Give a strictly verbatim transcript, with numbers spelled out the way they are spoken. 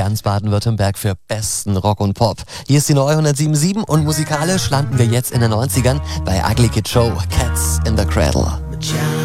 ganz Baden-Württemberg für besten Rock und Pop. Hier ist die neue hundertsieben Komma sieben und musikalisch landen wir jetzt in den neunzigern bei Ugly Kid Joe, Cats in the Cradle.